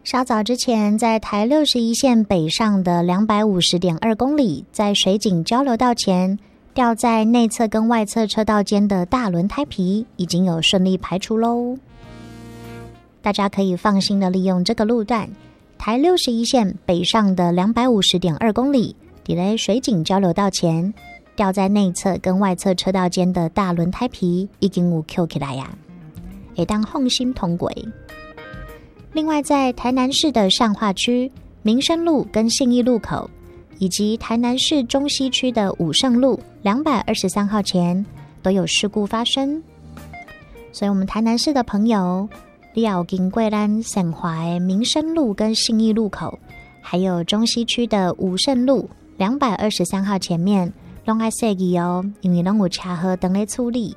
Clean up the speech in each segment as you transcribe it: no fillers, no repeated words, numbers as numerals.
稍早之前，在台61线北上的250.2公里，在水井交流道前掉在内侧跟外侧车道间的大轮胎皮已经有顺利排除咯。大家可以放心的利用这个路段，台61线北上的250.2公里，在水井交流道前掉在内侧跟外侧车道间的大轮胎皮已经有 Q 起来呀，会当放心通过。另外，在台南市的善化区民生路跟信义路口，以及台南市中西区的武圣路223号前都有事故发生，所以我们台南市的朋友，你要经过咱善化的民生路跟信义路口，还有中西区的武圣路223号前面都要小心哦，因为都有车祸等在处理。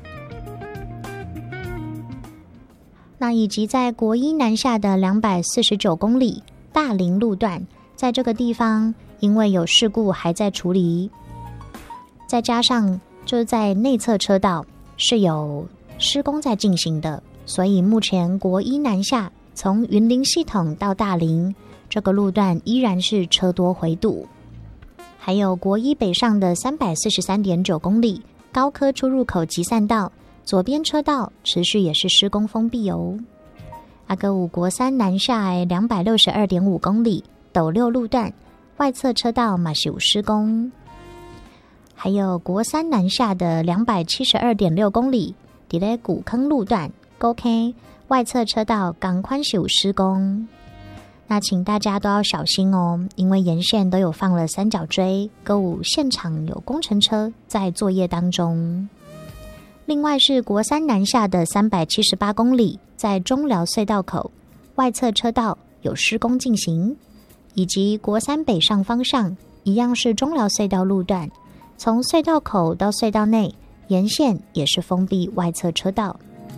那以及在国一南下的249公里大林路段，在这个地方因为有事故还在处理，再加上就是在内侧车道是有施工在进行的，所以目前国一南下从云林系统到大林这个路段依然是车多回堵。还有国一北上的343.9公里高科出入口集散道左边车道持续也是施工封闭哦。阿哥五国三南下262.5公里斗六路段外侧车道嘛是有施工。还有国三南下的272.6公里在古坑路段高坑外侧车道港宽是有施工。那请大家都要小心哦，因为沿线都有放了三角锥，歌舞现场有工程车在作业当中。另外是国三南下的378公里，在中寮隧道口外侧车道有施工进行，以及国三北上方向一样是中寮隧道路段，从隧道口到隧道内沿线也是封闭外侧车道。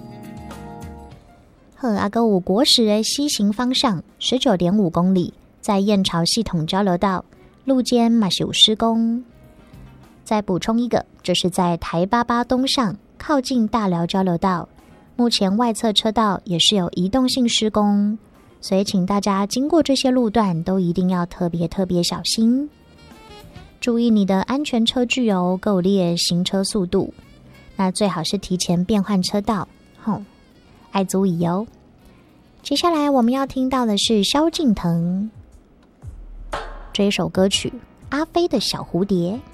阿哥五国十的西行方向 19.5 公里，在燕巢系统交流道路肩嘛是有施工。再补充一个，这是在台88东上靠近大寮交流道，目前外侧车道也是有移动性施工，所以请大家经过这些路段都一定要特别小心，注意你的安全车距哦，够列行车速度，那最好是提前变换车道，爱足以哦。接下来我们要听到的是萧敬腾这一首歌曲《阿飞的小蝴蝶》。